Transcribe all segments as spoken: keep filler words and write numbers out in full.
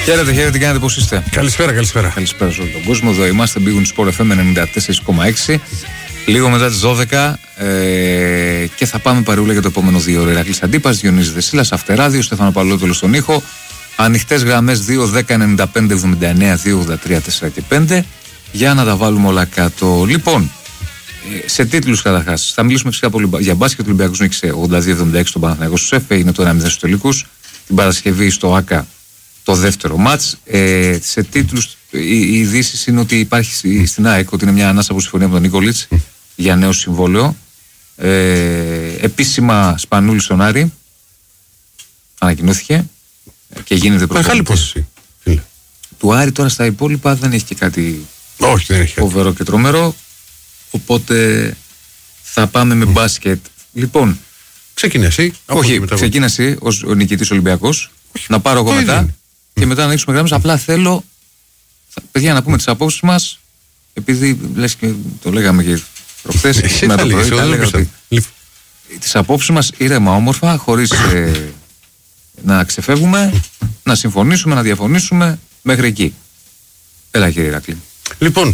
Χαίρετε, χαίρετε, τι κάνετε, πώς είστε? Καλησπέρα, καλησπέρα. Καλησπέρα σε όλο τον κόσμο. Εδώ είμαστε, Big Sport εφ εμ ενενήντα τέσσερα κόμμα έξι. Λίγο μετά τις δώδεκα ε, και θα πάμε παρεούλα για το επόμενο δύο ώρο. Ηρακλής Αντίπας, Διονύσης Δεσίλας, Αυτεράδιο, Στέφανο Παλαιόπουλος στον ήχο. Ανοιχτές γραμμές δύο δέκα ενενήντα πέντε εβδομήντα εννέα δύο ογδόντα τρία τέσσερα και πέντε για να τα βάλουμε όλα κάτω. Λοιπόν, σε τίτλους καταρχάς, θα μιλήσουμε φυσικά πολύ για μπάσκετ. Ο Ολυμπιακός νίκησε ογδόντα δύο εβδομήντα έξι στον Παναθηναϊκό στους ΕΦΕ, είναι το ένα μηδέν στους τελικούς. Την Παρασκευή στο ΆΚΑ το δεύτερο μάτς. Ε, σε τίτλους, οι, οι ειδήσεις είναι ότι υπάρχει στην ΑΕΚ ότι είναι μια ανάσα από συμφωνία με τον Νίκολιτς για νέο συμβόλαιο. Ε, επίσημα Σπανούλη στον Άρη ανακοινώθηκε και γίνεται προπονητής του Άρη. Τώρα στα υπόλοιπα δεν έχει και κάτι Όχι, δεν έχει φοβερό κάτι. Και τρομερό, οπότε θα πάμε με mm. μπάσκετ. Λοιπόν, ξεκινά εσύ. Όχι, ξεκινά εσύ ως ο νικητής Ολυμπιακός. Να πάρω εγώ μετά είναι. Και μετά να ανοίξουμε γράμμες. Απλά θέλω, παιδιά, να πούμε τις απόψεις μας, επειδή λες και το λέγαμε και προχθές, σήμερα το πρωί, τα λέγαμε ότι τις απόψεις μας ήρεμα, όμορφα, χωρίς ε, να ξεφεύγουμε, να συμφωνήσουμε, να διαφωνήσουμε, μέχρι εκεί. Έλα, κύριε Ηρακλή. Λοιπόν,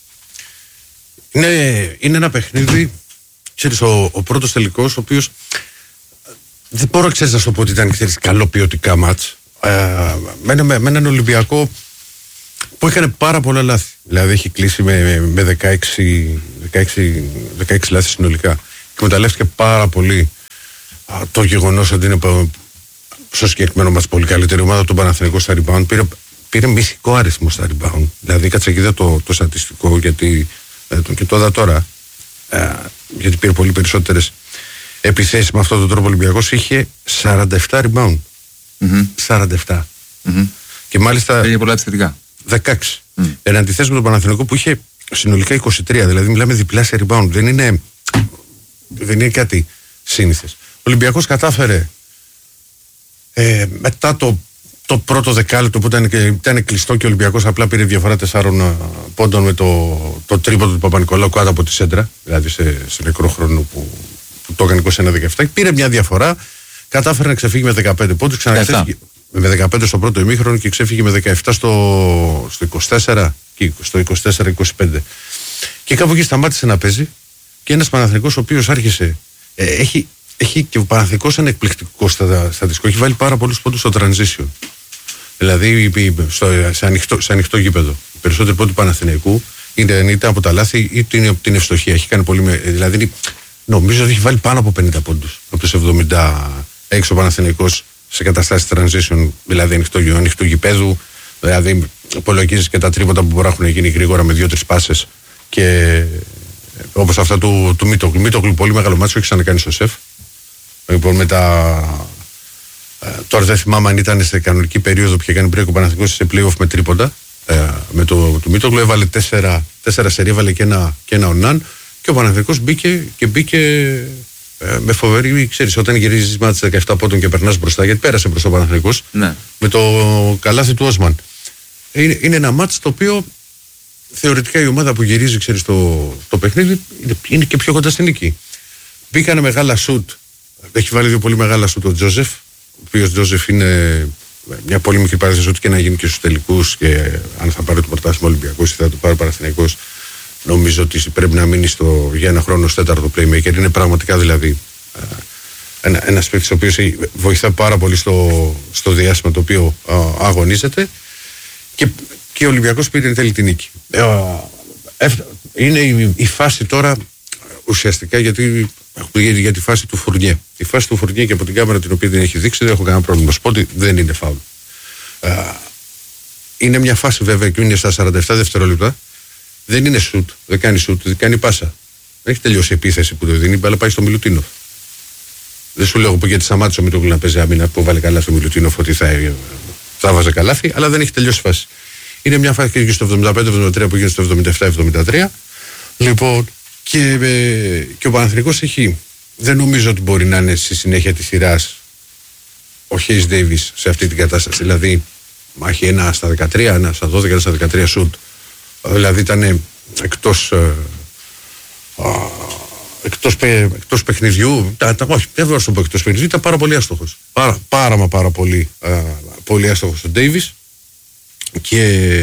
είναι, είναι ένα παιχνίδι, ξέρεις, ο, ο πρώτος τελικός, ο οποίος δεν μπορώ, ξέρεις, να σου πω ότι ήταν, ξέρεις, καλό ποιοτικά μάτς. Ε, με, με, με έναν Ολυμπιακό που έκανε πάρα πολλά λάθη. Δηλαδή έχει κλείσει με, με δεκαέξι, δεκαέξι, δεκαέξι λάθη συνολικά. Και μεταλλεύτηκε πάρα πολύ α, το γεγονός ότι είναι στο συγκεκριμένο μας πολύ καλύτερη ομάδα, τον Παναθηναϊκό στα rebound. Πήρε, πήρε μυθικό αριθμό στα rebound. Δηλαδή κάτσε και είδα το, το στατιστικό, γιατί ε, το, και το είδα τώρα, ε, γιατί πήρε πολύ περισσότερες επιθέσεις με αυτόν τον τρόπο. Ο Ολυμπιακός είχε σαράντα επτά rebound. Mm-hmm. σαράντα επτά. Mm-hmm. Και μάλιστα είχε πολλά επιθετικά. δεκαέξι. Mm. Εν αντιθέσει με τον Παναθηναϊκό που είχε συνολικά είκοσι τρία. Δηλαδή μιλάμε διπλάσια rebound. Δεν είναι, δεν είναι κάτι σύνηθες. Ο Ολυμπιακός κατάφερε ε, μετά το, το πρώτο δεκάλεπτο που ήταν, ήταν κλειστό και ο Ολυμπιακός απλά πήρε διαφορά τεσσάρων πόντων με το, το τρίποντο του Παπα-Νικολάου κάτω από τη σέντρα. Δηλαδή σε, σε νεκρό χρόνο που, που το έκανε είκοσι ένα δεκαεπτά. Πήρε μια διαφορά. Κατάφερε να ξεφύγει με δεκαπέντε πόντους, ξαναξέφυγε με δεκαπέντε στο πρώτο ημίχρονο και ξέφυγε με δεκαεπτά στο, στο είκοσι τέσσερα και στο είκοσι τέσσερα είκοσι πέντε. Και κάπου εκεί σταμάτησε να παίζει και ένας Παναθηναϊκός ο οποίος άρχισε. Ε, έχει, έχει και ο Παναθηναϊκός ένα εκπληκτικό στατιστικό. Έχει βάλει πάρα πολλούς πόντους στο transition. Δηλαδή στο, σε, ανοιχτό, σε ανοιχτό γήπεδο. Οι περισσότεροι πόντοι του Παναθηναϊκού είτε, είτε από τα λάθη είτε από την ευστοχία. Έχει κάνει πολύ. Δηλαδή νομίζω ότι έχει βάλει πάνω από πενήντα πόντους από τους εβδομήντα έξω ο Παναθηναϊκός σε καταστάσεις transition, δηλαδή ανοιχτό, ανοιχτό γηπέδου. Δηλαδή υπολογίζεις και τα τρίποτα που μπορεί να έχουν γίνει γρήγορα με δύο-τρεις πάσες και όπως αυτά του, του Μίτογλου. Μίτογλου πολύ μεγάλο μάτσο, έχει ξανακάνει στο ΣΕΦ. Λοιπόν, με τα... Τώρα δεν θυμάμαι αν ήταν σε κανονική περίοδο που είχε κάνει break ο Παναθηναϊκός σε play-off με τρίποντα. Ε, με το του Μίτογλου έβαλε τέσσερα, τέσσερα σερί, έβαλε και ένα, και ένα ονάν και ο Παναθηναϊκός μπήκε και μπήκε ε, με φοβερή, ξέρεις, όταν γυρίζεις μάτς δεκαεπτά πόντων και περνάς μπροστά, γιατί πέρασε μπροστά ο Παναθηναϊκός, ναι, με το καλάθι του Όσμαν. Είναι, είναι ένα μάτς το οποίο θεωρητικά η ομάδα που γυρίζει, ξέρεις, το, το παιχνίδι είναι, είναι και πιο κοντά στην νίκη. Μπήκανε μεγάλα σουτ, έχει βάλει δύο πολύ μεγάλα σουτ ο Τζόζεφ, ο οποίος Τζόζεφ είναι μια πολύ μικρή παράσταση ότι και να γίνει και στους τελικούς και αν θα πάρει το πρωτάθλημα Ολυμπιακός ή θα το πάρει ο Παναθηναϊκός. Νομίζω ότι πρέπει να μείνει στο, για ένα χρόνο στο τέταρτο playmaker. Είναι πραγματικά δηλαδή ένα, ένας παίκτης ο οποίος βοηθά πάρα πολύ στο, στο διάστημα το οποίο α, αγωνίζεται και, και ο Ολυμπιακός πήρε εν τέλει την νίκη. Ε, είναι η, η φάση τώρα ουσιαστικά γιατί, για τη φάση του Φουρνιέ. Η φάση του Φουρνιέ και από την κάμερα την οποία την έχει δείξει δεν έχω κανένα πρόβλημα. Σου πω ότι δεν είναι φάουλ. Ε, είναι μια φάση βέβαια και είναι στα σαράντα επτά δευτερόλεπτα. Δεν είναι σουτ, δεν κάνει σουτ, δεν κάνει πάσα. Δεν έχει τελειώσει η επίθεση που το δίνει, αλλά πάει στο Μιλουτίνοφ. Δεν σου λέω που γιατί σταμάτησε ο Μίτογλου να παίζει άμυνα που βάλει καλά στο Μιλουτίνοφ ότι θα, θα βάζε καλάθι, αλλά δεν έχει τελειώσει η φάση. Είναι μια φάση και στο εβδομήντα πέντε εβδομήντα τρία που γίνεται στο εβδομήντα επτά εβδομήντα τρία. Λοιπόν, και, ε, και ο Παναθηναϊκός έχει. Δεν νομίζω ότι μπορεί να είναι στη συνέχεια τη σειρά ο Χέις Ντέιβις σε αυτή την κατάσταση. Δηλαδή, έχει ένα στα δεκατρία, ένα στα δώδεκα, ένα στα δεκατρία σουτ. Δηλαδή ήταν εκτός, ε, εκτός, εκτός παιχνιδιού, τα, τα, όχι, δεν μπορώ να πω εκτός παιχνιδιού, ήταν πάρα πολύ άστοχος. Πάρα, πάρα μα πάρα πολύ, ε, πολύ άστοχος ο Ντέιβις Και,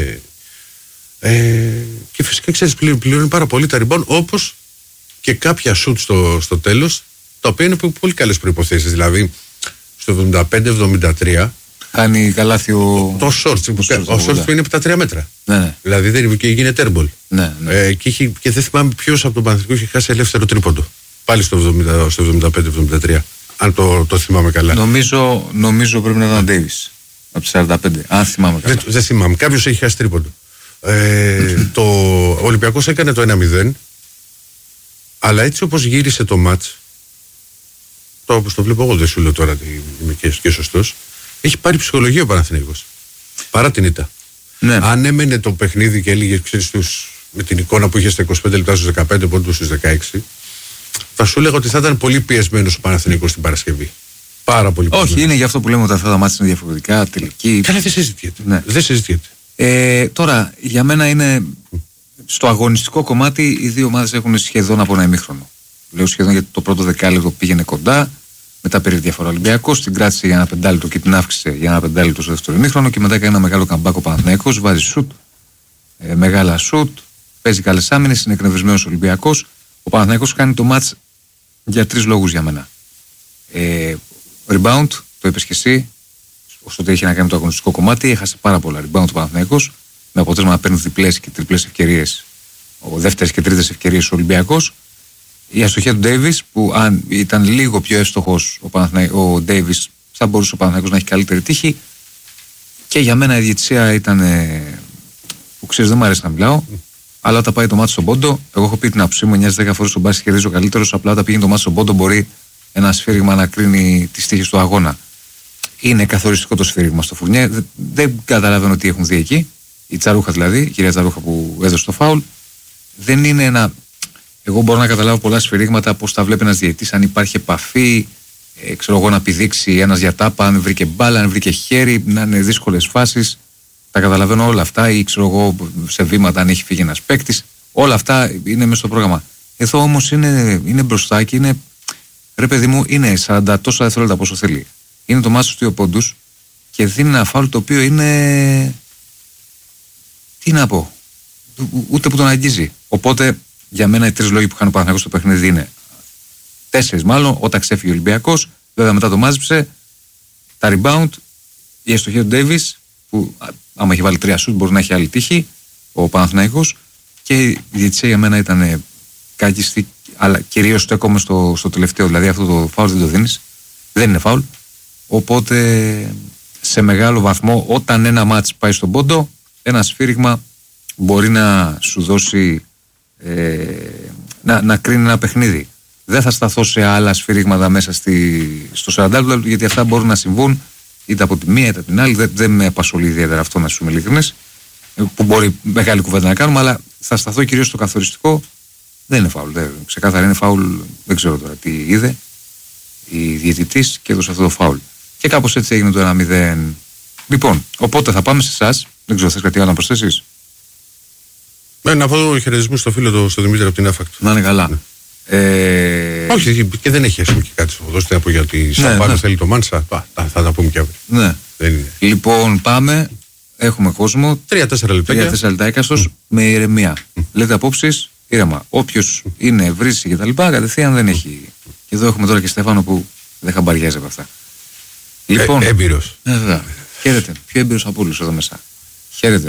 ε, και φυσικά ξέρεις, πληρώνει πάρα πολύ τα rebound, όπως και κάποια shoot στο, στο τέλος, τα οποία είναι πολύ καλές προϋποθέσεις. Δηλαδή στο εβδομήντα πέντε εβδομήντα τρία κάνει καλάθι ο. Το short, ο short που είναι από τα τρία μέτρα. Ναι, ναι. Δηλαδή δεν είναι, και γίνεται airball. Ναι, ναι. Ε, και, είχε, και δεν θυμάμαι ποιος από τον Παναθηναϊκό είχε χάσει ελεύθερο τρίποντο. Πάλι στο, εβδομήντα, στο εβδομήντα πέντε εβδομήντα τρία. Αν το, το θυμάμαι καλά. Νομίζω, νομίζω πρέπει να ήταν ο Ντέιβις. Από το σαράντα πέντε. Αν θυμάμαι καλά. Δεν, δεν θυμάμαι. Κάποιος έχει χάσει τρίποντο. Ε, το Ολυμπιακός έκανε το ένα μηδέν. Αλλά έτσι όπως γύρισε το μάτς, το όπως το βλέπω εγώ, δεν σου λέω τώρα ότι είμαι και, και σωστός, έχει πάρει ψυχολογία ο Παναθηναϊκός. Παρά την ήττα. Ναι. Αν έμενε το παιχνίδι και έλεγε, ξέρεις, τους, με την εικόνα που είχε στα είκοσι πέντε λεπτά στους δεκαπέντε πόντους στους δεκαέξι, θα σου έλεγα ότι θα ήταν πολύ πιεσμένος ο Παναθηναϊκός την Παρασκευή. Πάρα πολύ πιεσμένος. Όχι, είναι γι' αυτό που λέμε ότι αυτά τα μάτια είναι διαφορετικά, τελική. Καλά, δεν συζητιέται. Ναι. Δεν συζητιέται. Ε, τώρα, για μένα είναι. Στο αγωνιστικό κομμάτι, οι δύο ομάδες έχουν σχεδόν από ένα ημίχρονο. Λέω σχεδόν γιατί το πρώτο δεκάλεπτο πήγαινε κοντά. Μετά πήρε διαφορά Ολυμπιακός, την κράτησε για ένα πεντάλεπτο και την αύξησε για ένα πεντάλεπτο στο δεύτερο ημίχρονο. Και μετά έκανε ένα μεγάλο καμπάκο Παναθηναϊκός, βάζει σουτ, ε, μεγάλα σουτ, παίζει καλές άμυνες, είναι εκνευρισμένος Ολυμπιακός. Ο Παναθηναϊκός κάνει το μάτς για τρεις λόγους για μένα. Ε, rebound, το είπες και εσύ, ώστε ότι είχε να κάνει το αγωνιστικό κομμάτι, έχασε πάρα πολλά rebound ο Παναθηναϊκός, με αποτέλεσμα να παίρνει διπλές και τριπλές ευκαιρίες, δεύτερες και τρίτες ευκαιρίες ο Ολυμπιακός. Η αστοχία του Ντέιβις, που αν ήταν λίγο πιο εύστοχος ο, ο Ντέιβις, θα μπορούσε ο Παναθηναϊκός να έχει καλύτερη τύχη. Και για μένα η διαιτησία ήταν. Που ξέρεις, δεν μου αρέσει να μιλάω, αλλά όταν πάει το μάτι στον πόντο, εγώ έχω πει την άποψή μου εννιά δέκα φορές στον μπάσκετ κερδίζει ο καλύτερος. Απλά όταν πήγαινε το μάτι στον πόντο, μπορεί ένα σφύριγμα να κρίνει τις τύχες του αγώνα. Είναι καθοριστικό το σφύριγμα στο Φουρνιέ. Δεν, δεν καταλαβαίνω τι έχουν δει εκεί. Η Τσαρούχα δηλαδή, η κυρία Τσαρούχα που έδωσε το φάουλ, δεν είναι ένα. Εγώ μπορώ να καταλάβω πολλά σφυρίγματα, πώς τα βλέπει ένας διαιτητής, αν υπάρχει επαφή, ε, ξέρω εγώ, να πηδήξει ένας για τάπα, αν βρήκε μπάλα, αν βρήκε χέρι, να είναι δύσκολες φάσεις. Τα καταλαβαίνω όλα αυτά, ή ξέρω εγώ σε βήματα αν έχει φύγει ένας παίκτης. Όλα αυτά είναι μέσα στο πρόγραμμα. Εδώ όμως είναι, είναι μπροστά και είναι. Ρε παιδί μου, είναι σαράντα τόσα δευτερόλεπτα πόσο θέλει. Είναι το μάτι στους δύο πόντους και δίνει ένα φάουλ το οποίο είναι. Τι να πω. Ούτε που τον αγγίζει. Οπότε. Για μένα οι τρεις λόγοι που είχαν ο Παναθηναϊκός στο παιχνίδι είναι τέσσερις μάλλον, όταν ξέφυγε ο Ολυμπιακός, βέβαια μετά το μάζεψε, τα rebound, η αστοχία του Ντέιβις, που άμα έχει βάλει τρία σουτ μπορεί να έχει άλλη τύχη, ο Παναθηναϊκός, και η διαιτησία για μένα ήταν κάκιστη, αλλά κυρίως στέκομαι στο, στο τελευταίο, δηλαδή αυτό το φάουλ δεν το δίνεις, δεν είναι φάουλ, οπότε σε μεγάλο βαθμό όταν ένα μάτς πάει στον πόντο, ένα σφύριγμα μπορεί να σου δώσει. Ε, να, να κρίνει ένα παιχνίδι. Δεν θα σταθώ σε άλλα σφυρίγματα μέσα στη, στο σαράντα λεπτό, γιατί αυτά μπορούν να συμβούν είτε από τη μία είτε από την άλλη. Δεν, δεν με απασχολεί ιδιαίτερα αυτό, να σου είμαι ειλικρινής, που μπορεί μεγάλη κουβέντα να κάνουμε, αλλά θα σταθώ κυρίως στο καθοριστικό. Δεν είναι φάουλ. Δεν, ξεκάθαρα είναι φάουλ. Δεν ξέρω τώρα τι είδε η διαιτητής και έδωσε αυτό το φάουλ. Και κάπως έτσι έγινε το ένα μηδέν. Λοιπόν, οπότε θα πάμε σε εσάς. Δεν ξέρω, θες κάτι άλλο να προσθέσεις? Ναι, να πω χαιρετισμού στο φίλο του, στο Δημήτρη από την Άφακτο. Να είναι καλά. Ναι. Ε... Όχι, και δεν έχει άσχημο και κάτι στο δώστε να πω γιατί σαν ναι, πάνω ναι. Θέλει το Μάνσα. Θα, θα τα πούμε και αύριο. Ναι. Δεν είναι. Λοιπόν, πάμε. Έχουμε κόσμο. Τρία-τέσσερα λεπτά. Τρία-τέσσερα λεπτά έκαστος mm. με ηρεμία. Mm. Λέτε απόψεις, ήρεμα. Όποιος είναι βρύση και τα λοιπά, κατευθείαν δεν έχει. Και εδώ έχουμε τώρα και Στέφανο που δεν χαμπαριάζει από αυτά. Λοιπόν. Ε, έμπειρος. Ναι, βέβαια. Χαίρετε. Πιο έμπειρος από όλους εδώ μέσα. Χαίρετε.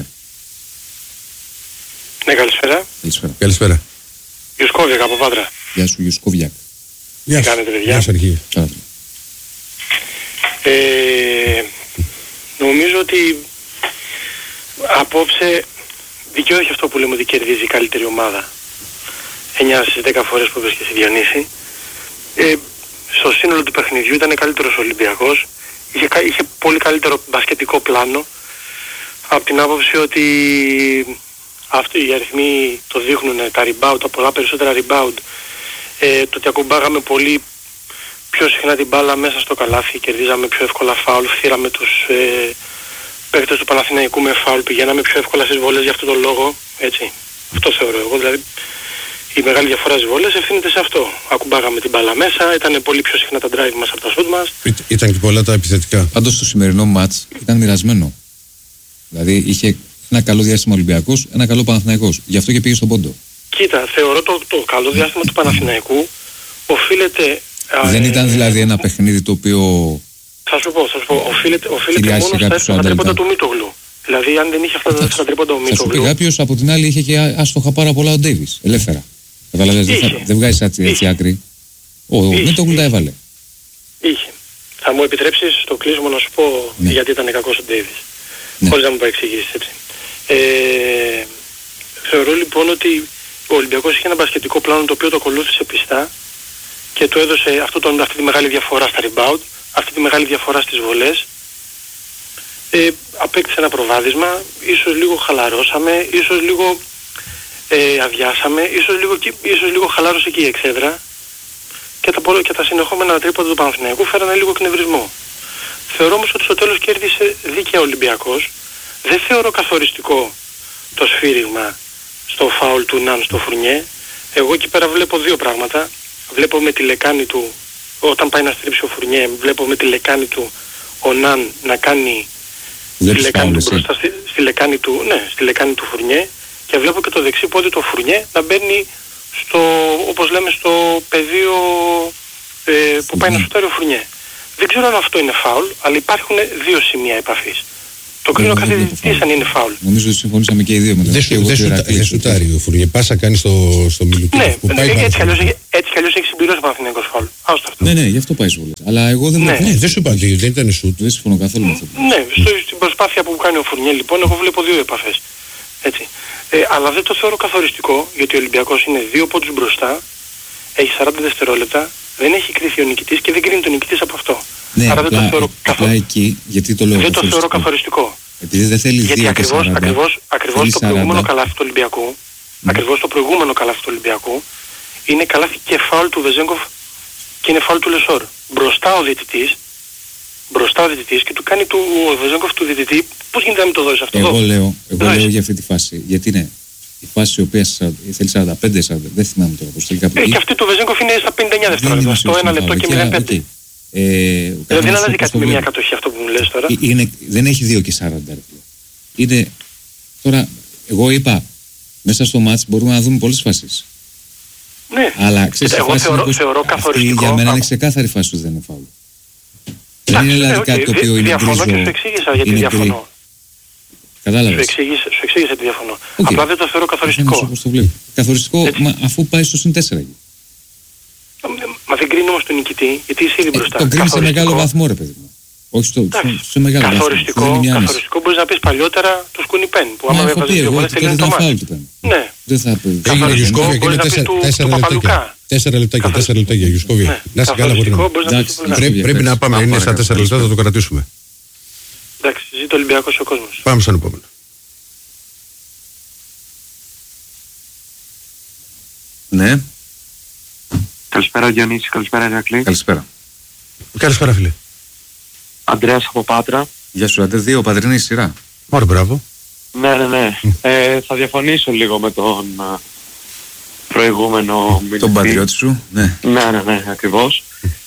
Ναι, καλησπέρα. Καλησπέρα. Καλησπέρα. Γιουσκόβιακ από Πάτρα. Γεια σου, Γιουσκόβιακ. Γεια σου. Κάνετε, παιδιά. Γεια σου, Αρχή. Ε, νομίζω ότι απόψε δικαιώθηκε αυτό που λέμε ότι κερδίζει η καλύτερη ομάδα. εννιά στις δέκα φορές που έπαιζε και στη Διονύση. Ε, στο σύνολο του παιχνιδιού ήταν καλύτερος ο Ολυμπιακός. Είχε, είχε πολύ καλύτερο μπασκετικό πλάνο. Από την άποψη ότι αυτοί οι αριθμοί το δείχνουν, τα rebound, τα πολλά περισσότερα rebound, ε, το ότι ακουμπάγαμε πολύ πιο συχνά την μπάλα μέσα στο καλάθι, κερδίζαμε πιο εύκολα φάουλ, φθήραμε τους ε, παίκτες του Παναθηναϊκού με φάουλ, πηγαίναμε πιο εύκολα στις βολές για αυτόν τον λόγο, έτσι. Αυτό θεωρώ εγώ, δηλαδή η μεγάλη διαφορά στις βολές ευθύνεται σε αυτό. Ακουμπάγαμε την μπάλα μέσα, ήταν πολύ πιο συχνά τα drive μας από τα shoot μας. Ήταν και πολλά τα επιθετικά. Πάντως το σημερινό μάτς ήταν μοιρασμένο. Δηλαδή είχε ένα καλό διάστημα Ολυμπιακός, ένα καλό Παναθηναϊκός. Γι' αυτό και πήγε στον πόντο. Κοίτα, θεωρώ το, το καλό διάστημα του Παναθηναϊκού οφείλεται... Δεν ε, ήταν δηλαδή ένα παιχνίδι το οποίο... Θα σου πω, θα σου πω, οφείλεται, οφείλεται μόνο στα εύστοχα τρίποντα του Μίτογλου. Δηλαδή αν δεν είχε αυτά τα εύστοχα τρίποντα του Μίτογλου... Θα σου πει κάποιος, από την άλλη είχε και άστοχα πάρα πολλά ο Ντέιβις, ελεύθερα. Καταλαβαίνεις, δεν, δεν βγάζεις έτσι, έτσι άκρη. Ο Μίτογλου τα έβαλε. Είχε. Θα μου επιτρέψεις στο κλείσιμο να σου πω ναι. γιατί ήταν κακός ο Ντέιβις. Ναι. Χωρίς να μου παρεξηγήσεις έτσι. Ε, θεωρώ λοιπόν ότι ο Ολυμπιακός είχε ένα μπασκετικό πλάνο το οποίο το ακολούθησε πιστά και του έδωσε αυτό τον, αυτή τη μεγάλη διαφορά στα rebound, αυτή τη μεγάλη διαφορά στις βολές. Ε, απέκτησε ένα προβάδισμα, ίσως λίγο χαλαρώσαμε, ίσως λίγο ε, αδειάσαμε, ίσως λίγο, ίσως λίγο χαλάρωσε και η εξέδρα και τα, και τα συνεχόμενα τρίποντα του Παναθηναϊκού φέρανε λίγο εκνευρισμό. Θεωρώ όμως ότι στο τέλος κέρδισε δίκαια ο Ολυμπιακός. Δεν θεωρώ καθοριστικό το σφύριγμα στο φάουλ του Ναν στο Φουρνιέ. Εγώ εκεί πέρα βλέπω δύο πράγματα. Βλέπω με τη λεκάνη του, όταν πάει να στρίψει ο Φουρνιέ, βλέπω με τη λεκάνη του ο Ναν να κάνει στη λεκάνη του μπροστά, στη, στη, λεκάνη του, ναι, στη λεκάνη του Φουρνιέ και βλέπω και το δεξί πόδι του Φουρνιέ να μπαίνει στο, όπως λέμε, στο πεδίο ε, που πάει να σουτάρει ο Φουρνιέ. Δεν ξέρω αν αυτό είναι φάουλ, αλλά υπάρχουν δύο σημεία επαφής. Το κρίνω κάθε διαιτητής αν είναι φάουλ. Νομίζω ότι συμφωνήσαμε και οι δύο με το Δεν σουτάρει ο Φουρνιέ. Πάσα κάνει στο Μιλουτίνοφ. Ναι, έτσι κι αλλιώς έχει συμπληρώσει ο Παναθηναϊκός φάουλ. Άστο αυτό. Ναι, ναι, γι' αυτό πάει σε βολές. Αλλά εγώ δεν βλέπω. Ναι, δεν σου είπα ότι δεν ήταν σουτ. Δεν συμφωνώ καθόλου με αυτό. Ναι, στην προσπάθεια που κάνει ο Φουρνιέ λοιπόν, εγώ βλέπω δύο επαφές. Έτσι. Αλλά δεν το θεωρώ καθοριστικό, γιατί ο Ολυμπιακός είναι δύο πόντους μπροστά, έχει σαράντα δευτερόλεπτα, δεν έχει κριθεί ο νικητής και δεν κρίνει τον νικητής από αυτό. Ναι, άρα απλά, δεν το θεωρώ, καθο... απλά εκεί, γιατί το λέω δεν το θεωρώ καθοριστικό. Επειδή δεν θέλει γιατί δύο ακριβώς, και σαράντα, ακριβώς, ακριβώς το προηγούμενο καλάθι του Ολυμπιακού, mm. ακριβώς το προηγούμενο καλάθι του Ολυμπιακού, είναι καλάθι και φάουλ του Βεζέγκοφ και είναι φάουλ του Λεσόρ. Μπροστά ο διαιτητής, μπροστά ο διαιτητής και του κάνει του, ο Βεζέγκοφ του διαιτητή, πώς γίνεται να μην το δώσεις αυτό εγώ εδώ. Λέω, εγώ λέω για αυτή τη φάση, γιατί είναι η φάση η οποία θέλει σαράντα πέντε σαράντα, δεν θυμάμαι τώρα πώς θέλει κάπου. Ε, και αυτή του Βεζέγκοφ είναι στα πενήντα εννιά δευτερόλεπτα, στο ένα λεπτό και μηδέν πέντε. Ε, δηλαδή δεν αλλάζει κάτι με μια κατοχή αυτό που μου λες τώρα. Είναι, δεν έχει δύο και σαράντα. Είναι, τώρα, εγώ είπα, μέσα στο μάτς μπορούμε να δούμε πολλές φάσεις. Ναι. Αλλά ξέρεις, εγώ φάση θεωρώ, θεωρώ καθοριστικό. Αυτή για μένα είναι ξεκάθαρη φάση ότι δεν είναι φάουλ. Δεν είναι δηλαδή κάτι το οποίο είναι διαφωνώ και σου εξήγησα γιατί διαφωνώ. Κατάλαβες. Σου εξήγησα γιατί διαφωνώ. Απλά δεν το θεωρώ καθοριστικό. Καθοριστικό αφού πάει στο συν τέσσερα. Μα δεν κρίνει όμως τον νικητή, γιατί είσαι ήδη μπροστά. Ε, το κρίνει σε μεγάλο βαθμό, ρε παιδί μου. Όχι στο, στο, σε μεγάλο καθοριστικό, βαθμό. Καθοριστικό μπορείς να πεις παλιότερα το σκουνι πεν, που άμα έβαζες δύο φορές τελειώνει το μάτι. Ναι. Δεν θα πει. Έγινε Γιουσκόβια και είναι τέσσερα λεπτάκια. Τέσσερα λεπτάκια Γιουσκόβια. Να είσαι καλά μπορεί. Πρέπει να πάμε, είναι στα τέσσερα λεπτά, θα το κρατήσουμε. Εντάξει, ζήτω Ολυμπιακός ο κόσμος. Πάμε στον επόμενο. Ναι. Καλησπέρα Διονύση, καλησπέρα Ηρακλή. Καλησπέρα. Καλησπέρα φίλε. Αντρέας από Πάτρα. Γεια σου, άντε δύο πατρινή σειρά. Ωραία, μπράβο. Ναι, ναι, ναι. ε, θα διαφωνήσω λίγο με τον α, προηγούμενο μιλητή. Τον πατριώτη σου, ναι. Ναι, ναι, ναι, ακριβώς.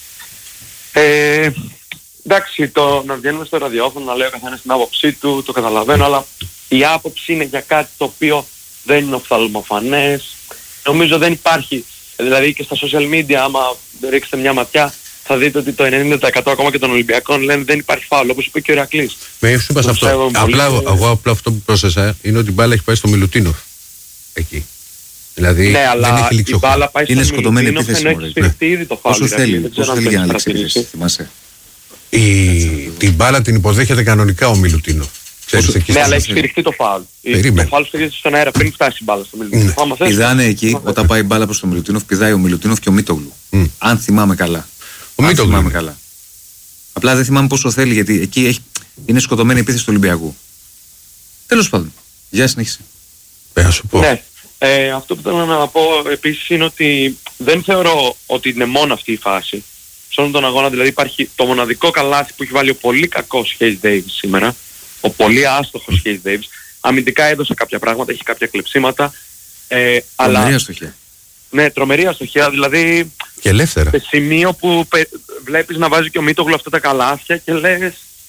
ε, εντάξει, το να βγαίνουμε στο ραδιόφωνο, να λέει ο καθένας την άποψή του, το καταλαβαίνω, αλλά η άποψη είναι για κάτι το οποίο δεν είναι οφθαλμοφανές. Νομίζω δεν υπάρχει. Δηλαδή και στα social media, άμα ρίξετε μια ματιά, θα δείτε ότι το ενενήντα τοις εκατό ακόμα και των Ολυμπιακών λένε δεν υπάρχει φάουλ, όπως είπε και ο Ηρακλής. Με σου είπα αυτό. Απλά, εγώ απλά αυτό που πρόσθεσα είναι ότι η μπάλα έχει πάει στο Μιλουτίνοφ. Εκεί. Δηλαδή ναι, δεν αλλά έχει λήξει η μπάλα πάει στο είναι σκοτωμένη επίθεση. Ενώ έχει σφυριστεί ήδη το φάουλ. Όσο θέλει, όσο θέλει για να λήξει επίθεση, θυμάσαι. Την μπάλα την υποδέχεται κανονικά ο Μιλουτίνοφ. Ναι, αλλά έχει σφυριστεί το φάουλ. Το φάουλ στηρίζεται στον αέρα πριν φτάσει η μπάλα στο Μιλουτίνοφ. Πηδάνε εκεί, όταν πάει η μπάλα προς τον Μιλουτίνοφ, πηδάει ο Μιλουτίνοφ και ο Μίτογλου. Αν θυμάμαι καλά. Ο Μίτογλου. Θυμάμαι καλά. Απλά δεν θυμάμαι πόσο θέλει, γιατί εκεί έχει, είναι σκοτωμένη η επίθεση του Ολυμπιακού. Τέλος πάντων. Γεια συνέχισε. Πέρα σου πω. Ναι. Ε, αυτό που θέλω να πω επίσης είναι ότι δεν θεωρώ ότι είναι μόνο αυτή η φάση. Σε όλον τον αγώνα δηλαδή υπάρχει το μοναδικό καλάθι που έχει βάλει ο πολύ κακός Hayes Davis σήμερα. Ο πολύ άστοχος Hayes Davis. Αμυντικά έδωσε κάποια πράγματα, έχει κάποια κλεψίματα. Ε, τρομερή αστοχία. Ναι, τρομερή αστοχία. Δηλαδή και ελεύθερα. Σε σημείο που πε, βλέπεις να βάζει και ο Μίτογλου αυτά τα καλάθια και λες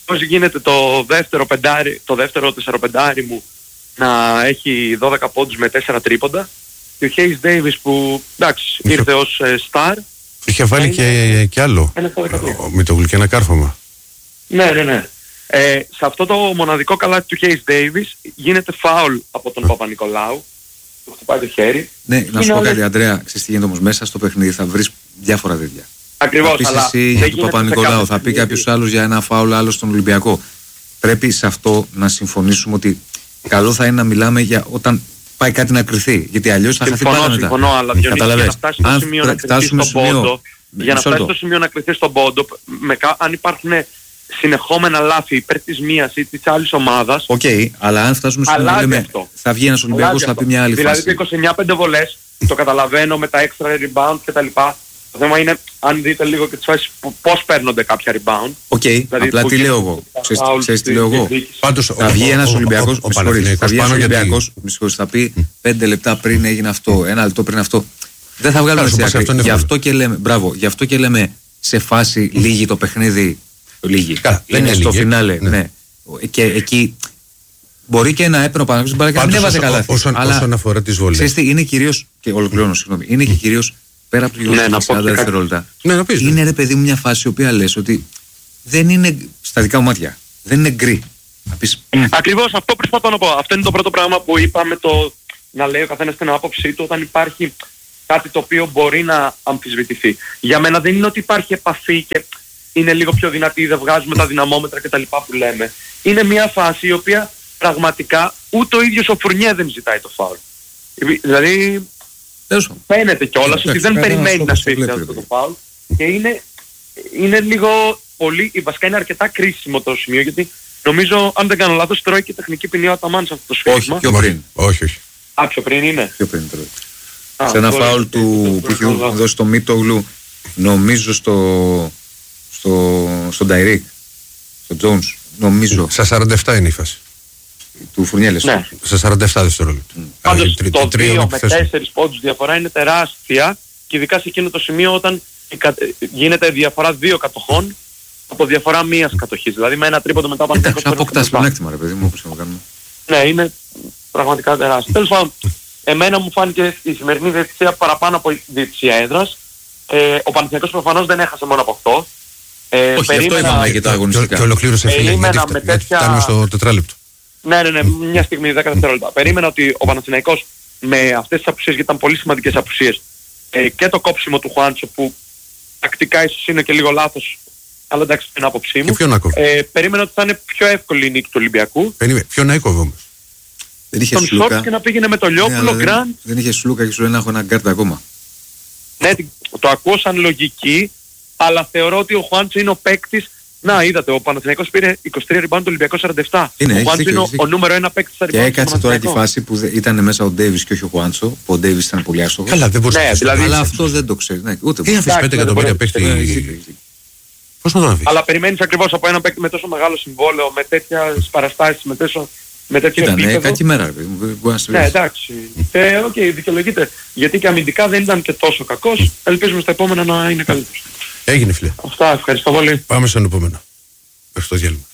πώς γίνεται το δεύτερο, πεντάρι, το δεύτερο τεσσαροπεντάρι μου να έχει δώδεκα πόντους με τέσσερα τρίποντα και ο Hayes Davis που εντάξει ήρθε ως ε, star. Είχε βάλει και, και άλλο με το γλυκό ένα κάρφωμα. Ναι, ναι, ναι. Ε, σε αυτό το μοναδικό καλάθι του Hayes Davis γίνεται φάουλ από τον Παπα-Νικολάου. Του χτυπάει το χέρι. Ναι, να σου πω κάτι, Αντρέα, ξέρεις τι γίνεται όμως μέσα στο παιχνίδι, θα βρεις διάφορα τέτοια. Ακριβώς, θα πεις αλλά εσύ για τον Παπα-Νικολάου, θα πει κάποιος άλλος για ένα φάουλ, άλλο στον Ολυμπιακό. Πρέπει σε αυτό να συμφωνήσουμε ότι καλό θα είναι να μιλάμε για όταν πάει κάτι να κρυθεί. Γιατί αλλιώς θα χαθεί πάντα μετά. Συμφωνώ, αλλά Διονύση, για να φτάσει στο σημείο να κρυθεί στον πόντο, για να φτάσει στο σημείο να κρυθεί στον πόντο, αν υπάρχουν συνεχόμενα λάθη υπέρ της μίας ή της άλλης ομάδας. Οκ, okay, αλλά αν φτάσουμε στο σημείο λέμε, θα βγει ένας Ολυμπιακός, θα πει μια άλλη δηλαδή, φάση. Δηλαδή είκοσι εννιά πέντε βολές, το καταλαβαίνω με τα extra rebound κτλ. Το θέμα είναι, αν δείτε λίγο και τις φάσεις, πώς παίρνονται κάποια rebound. Οκ, okay, δηλαδή, απλά τι λέω εγώ. Ξέρεις τι λέω εγώ. Πάντως, θα βγει ένας Ολυμπιακός, με συγχωρείς, θα βγει ένας Ολυμπιακός, με συγχωρείς, θα πει πέντε λεπτά πριν έγινε αυτό, ένα λεπτό πριν αυτό. Δεν θα βγάλουμε στη άκρη. Γι' αυτό και λέμε, μπράβο, γι' αυτό και λέμε σε φάση λίγη το παιχνίδι. Λίγη. Είναι στο φινάλε, ναι. ναι. Και εκεί μπορεί και να έπαιρνε ο Παναγιώτης και να μην έβαζε καλά. Όσον, όσον αφορά τις βολές. Ξέρεις τι, είναι κυρίως, και ολοκληρώνω, συγγνώμη, είναι και κυρίως πέρα από το γεγονός του σαράντα δευτερόλεπτα. Ναι, να πεις, είναι ρε παιδί μου μια φάση η οποία λες ότι δεν είναι, στα δικά μου μάτια, δεν είναι γκρι. Ακριβώς αυτό προσπαθώ να πω. Αυτό είναι το πρώτο πράγμα που είπαμε, το να λέει ο καθένας την άποψή του όταν υπάρχει κάτι το οποίο μπορεί να αμφισβητηθεί. Για μένα δεν είναι ότι υπάρχει επαφή και είναι λίγο πιο δυνατή, δεν βγάζουμε τα δυναμόμετρα κτλ. Που λέμε. Είναι μια φάση η οποία πραγματικά ούτε ο ίδιος ο Φουρνιέ δεν ζητάει το φάουλ. Δηλαδή φαίνεται κιόλας ότι δεν περιμένει να σφίξει αυτό το φάουλ και είναι, είναι λίγο πολύ, βασικά είναι αρκετά κρίσιμο το σημείο γιατί νομίζω αν δεν κάνω λάθος τρώει και τεχνική ποινή ο Αταμάν σε αυτό το σφίξμα. Όχι, πιο πριν. Όχι, όχι. Α, πιο πριν είναι. Πιο πριν τρώει. Α, σε ένα φάουλ του που είχε δώσει το Μίτογλου νομίζω στο στο, στον Νταϊρίκ, στον Τζόουνς, νομίζω. Στα σαράντα επτά είναι η φάση. Του Φουρνιέλες. Ναι. Στα σαράντα επτά δευτερόλεπτα. Mm. Πάντως το δύο με τέσσερις πόντους διαφορά είναι τεράστια και ειδικά σε εκείνο το σημείο όταν γίνεται διαφορά δύο κατοχών από διαφορά μίας κατοχής. Δηλαδή με ένα τρίποντο μετά από εντάξει, αποκτάς πλεονέκτημα ρε παιδί μου, όπως το κάνουμε. Ναι, είναι πραγματικά τεράστιο. Τέλος πάντων, εμένα μου φάνηκε η σημερινή διαιτησία παραπάνω από διαιτησία έδρας. Ε, ο Παναθηναϊκός προφανώς δεν έχασε μόνο από αυτό. Ε, όχι, περίμενα, αυτό είπαμε και τα αγωνιστικά. Και ολοκλήρωσε φίλε, γιατί με τέτοια... φτάνουμε στο τετράλεπτο. Ναι, ναι, ναι, μια στιγμή, δέκα δευτερόλεπτα. Περίμενα ότι ο Παναθηναϊκός με αυτές τις απουσίες, γιατί ήταν πολύ σημαντικές απουσίες, ε, και το κόψιμο του Χουάντσο που τακτικά ίσως είναι και λίγο λάθος, αλλά εντάξει την άποψή μου. Και ποιο να κόβει. Ε, περίμενα ότι θα είναι πιο εύκολη η νίκη του Ολυμπιακού. Περίμενε, ποιο να έκοβε όμως. Δεν είχε τον Σλούκα. Και να πήγαινε με το Λιόπουλο, ναι, Γκραντ. Δεν, δεν είχε Σλούκα και σου λέει να έχω ένα γκάρτ ακόμα. Ναι, το ακούω σαν λογική, αλλά θεωρώ ότι ο Χουάντσο είναι ο παίκτης. Να, είδατε, ο Παναθηναϊκός πήρε είκοσι τρία rebound, το Ολυμπιακό σαράντα επτά. Είναι, ο Χουάντσο είναι ο, ο νούμερο ένα παίκτης στα rebound. Και έκατσε τώρα και η φάση που ήταν μέσα ο Ντέιβις και όχι ο Χουάντσο, που ο Ντέιβις ήταν πολύ άστοχος. Καλά, δεν μπορεί ναι, να δηλαδή, αλλά αυτό δεν το ξέρει. Ναι, ούτε τι αφήσει πέντε εκατομμύρια παίκτη. Πώς να τον αφήσει. Αλλά περιμένεις ακριβώς από ένα παίκτη με τόσο μεγάλο συμβόλαιο, με τέτοιες παραστάσεις, με τόσο. Με τέτοιο ήταν επίπεδο. κακή μέρα, ναι, εντάξει. Ε, οκ, okay, δικαιολογείται. Γιατί και αμυντικά δεν ήταν και τόσο κακός. Ελπίζουμε στα επόμενα να είναι καλύτερος. Έγινε φίλε. Αυτά, ευχαριστώ πολύ. Πάμε στον επόμενο. Μέχρι το διάλειμμα.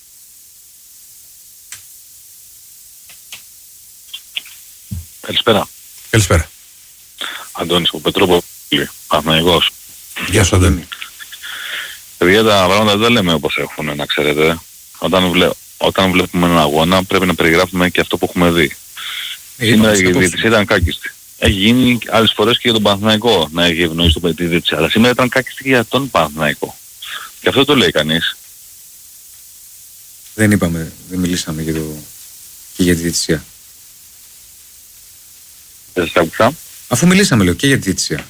Καλησπέρα. Καλησπέρα. Αντώνης από Πετρούπολη, Παναθηναϊκός. Γεια σου Αντώνη. Παιδιά, τα πράγματα δεν λέμε όπως έχουν, να ξέρετε. Όταν, βλέ... Όταν βλέπουμε έναν αγώνα πρέπει να περιγράφουμε και αυτό που έχουμε δει. Ε, σήμερα η διαιτησία ήταν κάκιστη. Έχει γίνει άλλες φορές και για τον Παναθηναϊκό να έχει ευνοήσει το τη διαιτησία. Αλλά σήμερα ήταν κάκιστη και για τον Παναθηναϊκό. Και αυτό το λέει κανείς. Δεν είπαμε, δεν μιλήσαμε για το... και για τη διαιτησία. Δεν σας άκουσα. Αφού μιλήσαμε λέω και για τη διαιτησία.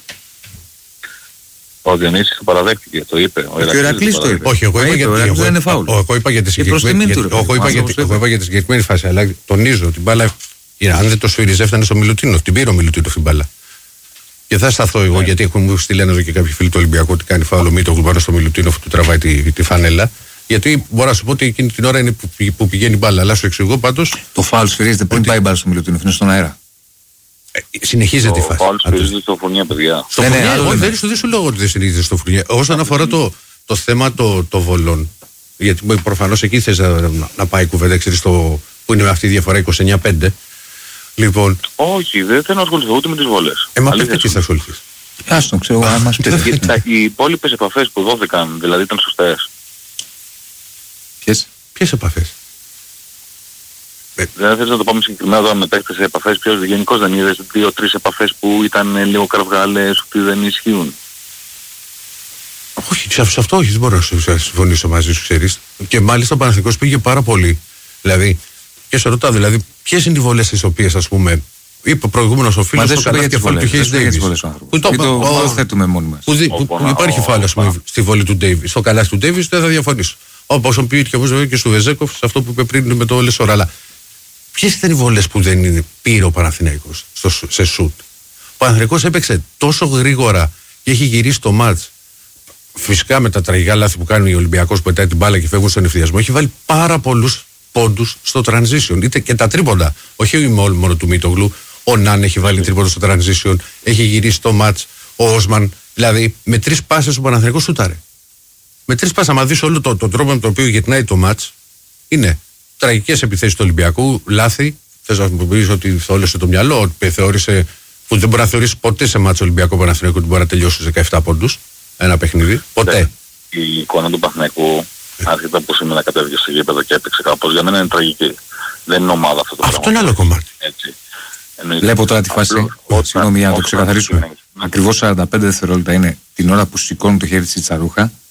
Ο Διονύσης το παραδέχτηκε, το είπε. Ο Ηρακλής το είπε. Όχι, εγώ είπα για, εγώ, εγώ, είναι φάουλ. Εγώ είπα για τη συγκεκριμένη φάση, αλλά τονίζω την μπάλα. Αν δεν το σφύριζε, έφτανε στο Μιλουτίνο. Την πήρε ο Μιλουτίνο την μπάλα. Και θα σταθώ εγώ, yeah. γιατί έχουν μου στείλει εδώ και κάποιοι φίλοι του Ολυμπιακού ότι κάνει φάουλο Μίτογλου πάνω στο Μιλουτίνο που του τραβάει τη, τη φανέλα. Γιατί μπορώ να σου πω ότι εκείνη την ώρα είναι που, που πηγαίνει μπάλα. Αλλά σου εξηγώ πάντως. Το φάουλ σφυρίζεται πριν ότι... πάει μπάλα στο Μιλουτίνο, είναι στον αέρα. Ε, συνεχίζεται η φάση. Το φάουλ σφυρίζεται στο Φουρνιέ, παιδιά. Στο Φουρνιέ, δεν σου λέω ότι δεν συνεχίζεται στο Φουρνιέ. Όσον αφορά το, το θέμα των το βολών, Γιατί προφανώς εκεί θες να, να πάει η κουβέντα, ξέρεις, το, που είναι αυτή η διαφορά είκοσι εννιά πέντε. Λοιπόν. Όχι, δεν θέλω να ασχοληθώ ούτε με τις βόλες. Ε, μα πείτε τι θα ασχοληθείς. Άστον, ξέρω, αν μας πείτε. Οι υπόλοιπες επαφές που δόθηκαν, δηλαδή ήταν σωστές. Ποιες? Ποιες επαφές? Δεν θες να το πάμε συγκεκριμένα τώρα με παίκτες σε επαφές, ποιος γενικώς δεν είδες δύο-τρεις επαφές που ήταν λίγο κραυγάλες, ότι δεν ισχύουν. Όχι, σε αυτό όχι, δεν μπορώ να συμφωνήσω μαζί σου, ξέρεις. Και μάλιστα ο Παναθηναϊκός πήγε πάρα πολύ. Δηλαδή, και σε ρωτάω, δηλαδή, ποιες είναι οι βολές τις οποίες, ας πούμε, είπε ο προηγούμενος ο φίλος στο κανάλι κεφάλι του Χέις Ντέιβις. Που το θέτουμε μόνοι μας. Που υπάρχει φάλα, ας πούμε, στη βολή του Ντέιβις. Στο καλάθι του Ντέιβις δεν θα διαφωνήσω. Όπως ο πήγε και όμως και στο Βεζέκοφ, σε αυτό που είπε πριν με το Λεσόρα. Αλλά ποιες ήταν οι βολές που δεν είναι, πήρε ο Παναθηναϊκός σε σουτ? Ο Παναθηναϊκός έπαιξε τόσο γρήγορα και έχει γυρίσει το μάτς. Φυσικά με τα τραγικά λάθη που κάνει ο Ολυμπιακός που πετάει την μπάλα και φεύγουν στον ευθυδιασμό, έχει βάλει πάρα πολλούς πόντους στο transition. Είτε και τα τρίποντα. Όχι μόνο, μόνο του Μίτογλου. Ο Ναν έχει βάλει τρίποντα στο transition. Έχει γυρίσει το μάτς. Ο Όσμαν. Δηλαδή με τρεις πάσες ο Παναθηναϊκός σούταρε. Με τρεις πάσες, άμα δεις όλο τον το τρόπο με τον οποίο γυρνάει το μάτς, είναι τραγικές επιθέσεις του Ολυμπιακού, λάθη. Θες να μου πεις ότι θόλωσε το μυαλό, ότι θεώρησε, που δεν μπορεί να θεωρήσει ποτέ σε μάτς Ολυμπιακό Παναθηναϊκό ότι μπορεί να τελειώσει στους δεκαεπτά πόντους. Ένα παιχνίδι. Ποτέ. Η εικόνα του Παναθηναϊκού, άρχιτα που σήμερα κατέβηκε στο γήπεδο και έπαιξε κάπως, για μένα είναι τραγική. Δεν είναι ομάδα αυτό το πράγμα. Αυτό είναι άλλο κομμάτι. Έτσι. Βλέπω τώρα τη φάση. Συγγνώμη, για να το ξεκαθαρίσουμε. Ακριβώς σαράντα πέντε δευτερόλεπτα είναι την ώρα που σηκώνει το χέρι της Τσαρούχα.